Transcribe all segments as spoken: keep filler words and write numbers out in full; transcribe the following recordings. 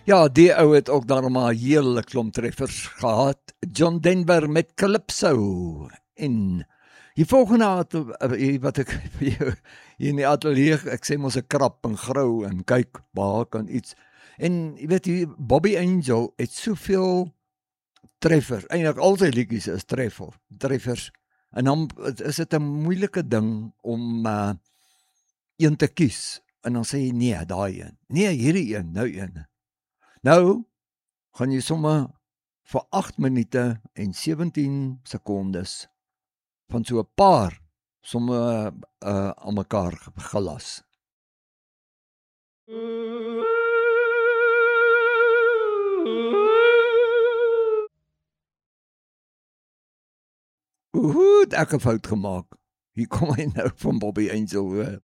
Ja, die ou het ook daar maar 'n hele klomp treffers gehad. John Denver met Calypso. En die volgende had, wat ek hier in die atelier, ek sê mos 'n krap en grou en kyk, waar kan iets. En jy weet, die Bobby Angel het soveel treffers, eintlik al sy liedjies is treffer, treffers. En dan is dit 'n moeilike ding om uh, een te kies. En dan sê jy, nee, daai een. Nee, hierdie een, nou een. Nou, gaan jy sommer vir agt minute en sewentien sekondes van so 'n paar sommer uh, aan mekaar gelas. Oeh, ek het 'n fout gemaak. Hier kom hy nou van Bobby Angel hoor.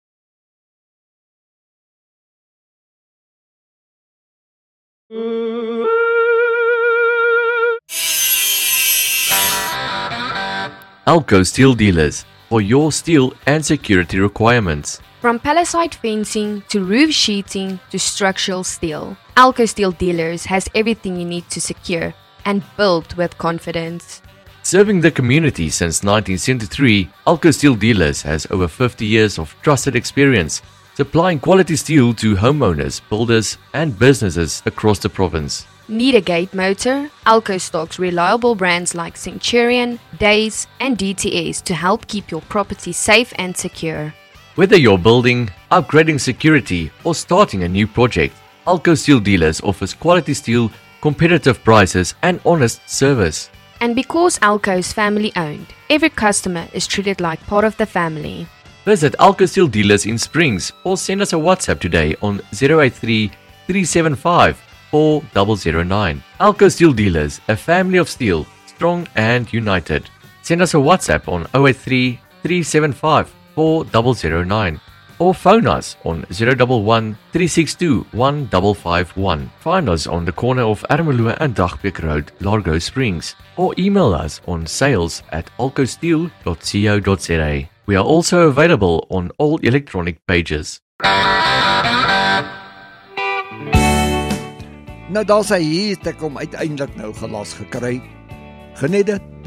Alco Steel Dealers, for your steel and security requirements. From palisade fencing to roof sheeting to structural steel, Alco Steel Dealers has everything you need to secure and build with confidence. Serving the community since nineteen seventy-three, Alco Steel Dealers has over fifty years of trusted experience, supplying quality steel to homeowners, builders, and businesses across the province. Need a gate motor? Alco stocks reliable brands like Centurion, Days, and D T S to help keep your property safe and secure. Whether you're building, upgrading security, or starting a new project, Alco Steel Dealers offers quality steel, competitive prices, and honest service. And because Alco is family owned, every customer is treated like part of the family. Visit Alco Steel Dealers in Springs or send us a WhatsApp today on zero eight three, three seven five, four zero zero nine. Alco Steel Dealers, a family of steel, strong and united. Send us a WhatsApp on zero eight three, three seven five, four zero zero nine or phone us on zero one one, three six two, one five five one. Find us on the corner of Ermelo and Dagbeek Road, Largo Springs, or email us on sales at alcosteel dot co dot za. We are also available on all electronic pages. Nou daar sê hier het ek hom uiteindelik nou gelas gekry. Geniet dit.